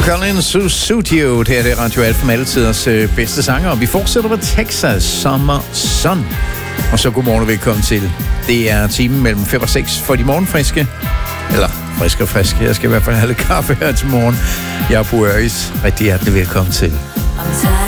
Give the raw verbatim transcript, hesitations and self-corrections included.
Collins, Sussudio, det er det Radio Alfa med alle tiders øh, bedste sanger, og vi fortsætter med Texas Summer Sun. Og så godmorgen og velkommen til. Det er timen mellem fem og seks for de morgenfriske. Eller friske og friske. Jeg skal i hvert fald have lidt kaffe her til morgen. Jeg er Bo Øris. Rigtig hjertelig velkommen til.